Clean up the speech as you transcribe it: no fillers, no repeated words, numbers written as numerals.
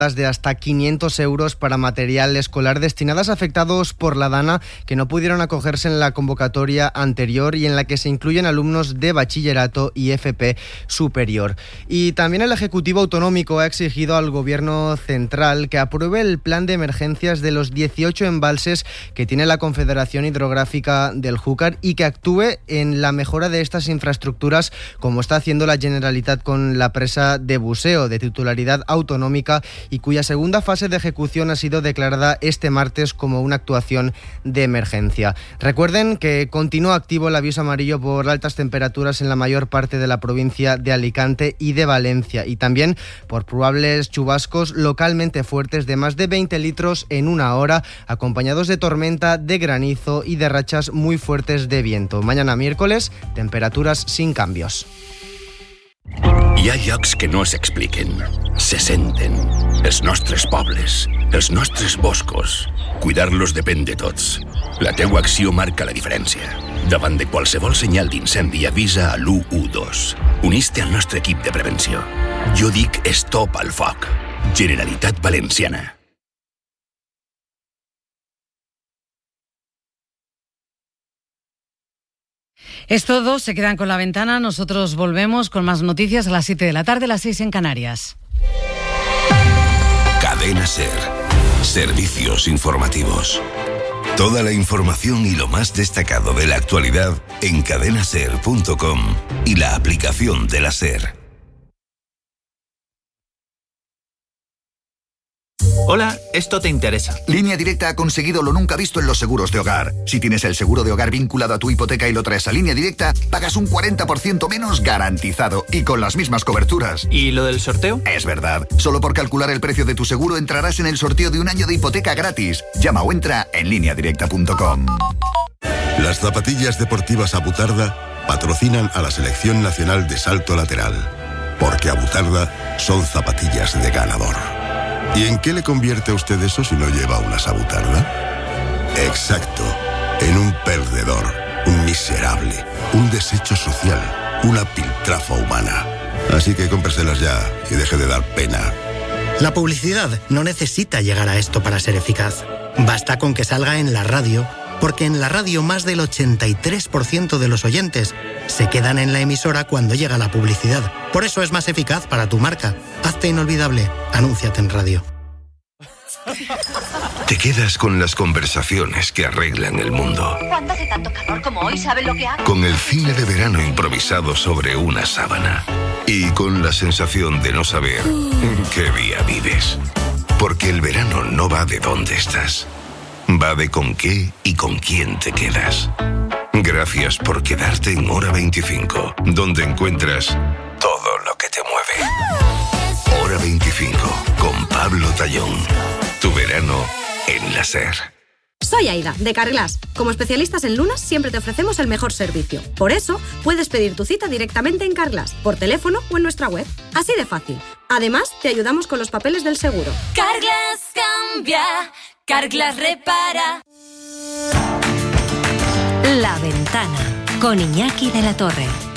de hasta 500 euros para material escolar destinadas a afectados por la DANA que no pudieron acogerse en la convocatoria anterior y en la que se incluyen alumnos de bachillerato y FP superior. Y también el Ejecutivo Autonómico ha exigido al Gobierno central que apruebe el plan de emergencias de los 18 embalses que tiene la Confederación Hidrográfica del Júcar y que actúe en la mejora de estas infraestructuras, como está haciendo la Generalitat con la presa de Buceo, de titularidad autonómica, y cuya segunda fase de ejecución ha sido declarada este martes como una actuación de emergencia. Recuerden que continúa activo el aviso amarillo por altas temperaturas en la mayor parte de la provincia de Alicante y de Valencia, y también por probables chubascos localmente fuertes de más de 20 litros en una hora, acompañados de tormenta, de granizo y de rachas muy fuertes de viento. Mañana miércoles, temperaturas sin cambios. Hi ha llocs que no s'expliquen, se senten. Els nostres pobles, els nostres boscos. Cuidar-los depèn de tots. La teua acció marca la diferència. Davant de qualsevol senyal d'incendi, avisa a l'112. Unís-te al nostre equip de prevenció. Jo dic stop al foc. Generalitat Valenciana. Es todo, se quedan con La Ventana. Nosotros volvemos con más noticias a las 7 de la tarde, las 6 en Canarias. Cadena SER. Servicios informativos. Toda la información y lo más destacado de la actualidad en cadenaser.com y la aplicación de la SER. Hola, esto te interesa. Línea Directa ha conseguido lo nunca visto en los seguros de hogar. Si tienes el seguro de hogar vinculado a tu hipoteca y lo traes a Línea Directa, pagas un 40% menos garantizado y con las mismas coberturas. ¿Y lo del sorteo? Es verdad. Solo por calcular el precio de tu seguro entrarás en el sorteo de un año de hipoteca gratis. Llama o entra en lineadirecta.com. Las zapatillas deportivas Abutarda patrocinan a la Selección Nacional de Salto Lateral. Porque Abutarda son zapatillas de ganador. ¿Y en qué le convierte a usted eso si no lleva una Abutarda? Exacto, en un perdedor, un miserable, un desecho social, una piltrafa humana. Así que cómpreselas ya y deje de dar pena. La publicidad no necesita llegar a esto para ser eficaz. Basta con que salga en la radio, porque en la radio más del 83% de los oyentes se quedan en la emisora cuando llega la publicidad. Por eso es más eficaz para tu marca. Hazte inolvidable. Anúnciate en radio. Te quedas con las conversaciones que arreglan el mundo. ¿Cuándo hace tanto calor como hoy? ¿Sabe lo que hago? Con el cine de verano improvisado sobre una sábana. Y con la sensación de no saber en qué día vives. Porque el verano no va de dónde estás. Va de con qué y con quién te quedas. Gracias por quedarte en Hora 25, donde encuentras todo lo que te mueve. Hora 25, con Pablo Tallón. Tu verano en la SER. Soy Aida, de Carglass. Como especialistas en lunas, siempre te ofrecemos el mejor servicio. Por eso, puedes pedir tu cita directamente en Carglass, por teléfono o en nuestra web. Así de fácil. Además, te ayudamos con los papeles del seguro. Carglass cambia, Carglass repara. La Ventana, con Iñaki de la Torre.